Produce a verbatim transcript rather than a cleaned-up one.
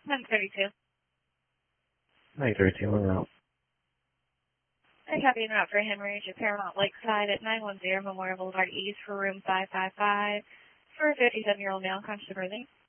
nine thirty-two. nine thirty-two, one route. I copy en route for hemorrhage at Paramount Lakeside at nine one zero Memorial Boulevard East for room five five five for a fifty-seven-year-old male, conscious of breathing.